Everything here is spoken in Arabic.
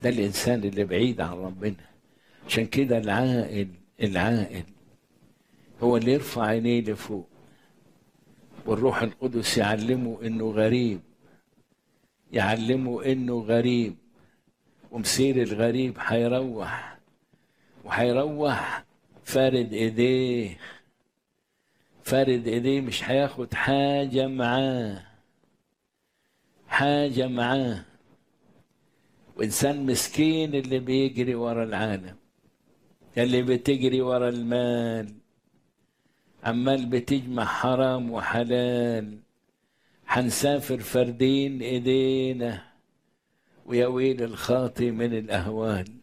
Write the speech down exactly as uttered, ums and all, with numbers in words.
ده الإنسان اللي بعيد عن ربنا. عشان كده العاقل العاقل هو اللي يرفع عينيه لفوق، والروح القدس يعلمه إنه غريب، يعلمه إنه غريب، ومسير الغريب هيروح، وهيروح فارد إيديه، فارد إيديه، مش هياخد حاجة معاه، حاجة معاه. وإنسان مسكين اللي بيجري ورا العالم، اللي بتجري ورا المال، عمال بتجمع حرام وحلال. هنسافر فردين ايدينا، ويا ويل الخاطي من الاهوال.